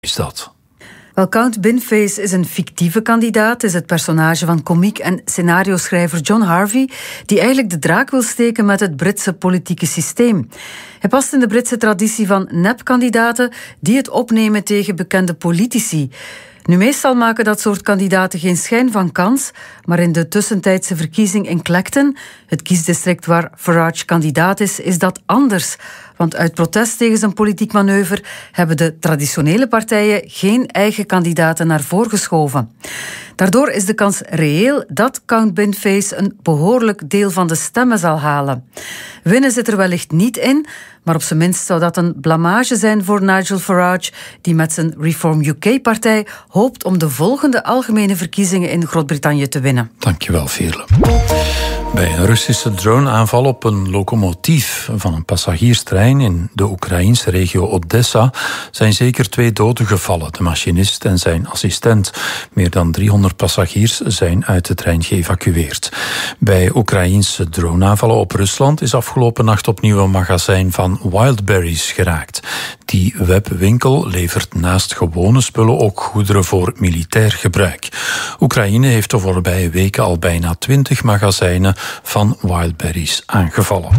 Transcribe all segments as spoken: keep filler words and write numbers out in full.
is dat? Wel, Count Binface is een fictieve kandidaat, is het personage van komiek en scenario-schrijver John Harvey, die eigenlijk de draak wil steken met het Britse politieke systeem. Hij past in de Britse traditie van nepkandidaten die het opnemen tegen bekende politici. Nu, meestal maken dat soort kandidaten geen schijn van kans, maar in de tussentijdse verkiezing in Clacton, het kiesdistrict waar Farage kandidaat is, is dat anders. Want uit protest tegen zijn politiek manoeuvre hebben de traditionele partijen geen eigen kandidaten naar voren geschoven. Daardoor is de kans reëel dat Count Binface een behoorlijk deel van de stemmen zal halen. Winnen zit er wellicht niet in, maar op zijn minst zou dat een blamage zijn voor Nigel Farage, die met zijn Reform U K-partij hoopt om de volgende algemene verkiezingen in Groot-Brittannië te winnen. Dankjewel, Veerle. Bij een Russische droneaanval op een locomotief van een passagierstrein in de Oekraïnse regio Odessa zijn zeker twee doden gevallen, de machinist en zijn assistent. Meer dan driehonderd passagiers zijn uit de trein geëvacueerd. Bij Oekraïnse droneaanvallen op Rusland is afgelopen nacht opnieuw een magazijn van Wildberries geraakt. Die webwinkel levert naast gewone spullen ook goederen voor militair gebruik. Oekraïne heeft de voorbije weken al bijna twintig magazijnen van Wildberries aangevallen.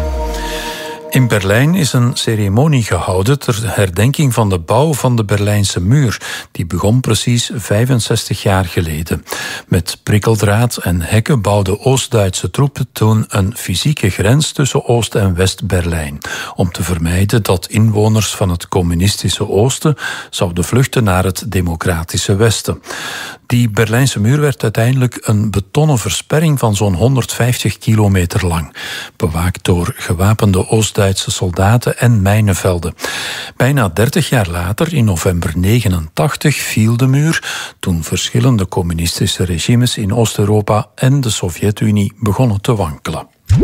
In Berlijn is een ceremonie gehouden ter herdenking van de bouw van de Berlijnse muur. Die begon precies vijfenzestig jaar geleden. Met prikkeldraad en hekken bouwden Oost-Duitse troepen toen een fysieke grens tussen Oost- en West-Berlijn. Om te vermijden dat inwoners van het communistische Oosten zouden vluchten naar het democratische Westen. Die Berlijnse muur werd uiteindelijk een betonnen versperring van zo'n honderdvijftig kilometer lang. Bewaakt door gewapende Oost-Duitse soldaten en mijnenvelden. Bijna dertig jaar later, in november negenentachtig, viel de muur, toen verschillende communistische regimes in Oost-Europa en de Sovjet-Unie begonnen te wankelen.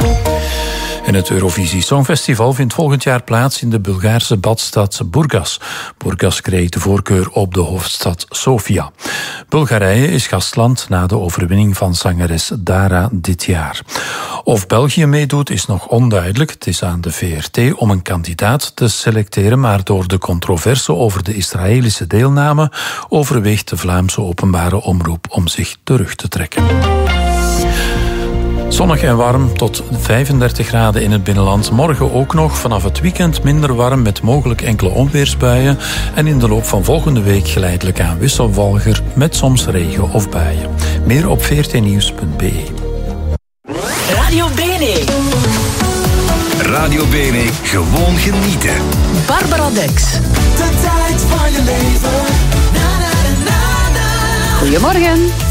En het Eurovisie Songfestival vindt volgend jaar plaats in de Bulgaarse badstad Burgas. Burgas kreeg de voorkeur op de hoofdstad Sofia. Bulgarije is gastland na de overwinning van zangeres Dara dit jaar. Of België meedoet is nog onduidelijk. Het is aan de V R T om een kandidaat te selecteren, maar door de controverse over de Israëlische deelname overweegt de Vlaamse openbare omroep om zich terug te trekken. Zonnig en warm tot vijfendertig graden in het binnenland. Morgen ook nog, vanaf het weekend minder warm met mogelijk enkele onweersbuien. En in de loop van volgende week geleidelijk aan wisselvalger met soms regen of buien. Meer op v r t nieuws punt b e. Radio Bene. Radio Bene, gewoon genieten. Barbara Dex. De tijd van je leven. Na, na, na, na. Goedemorgen.